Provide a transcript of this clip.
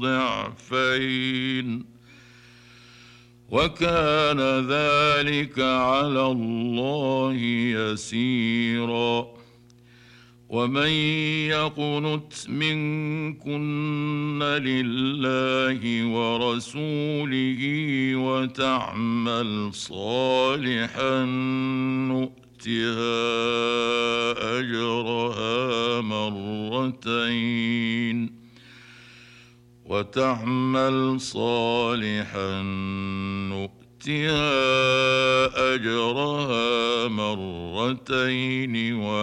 ضعفين وكان ذلك على الله يسيرا. ومن يقنت منكن لله ورسوله وتعمل صالحا نؤتها أجرها مرتين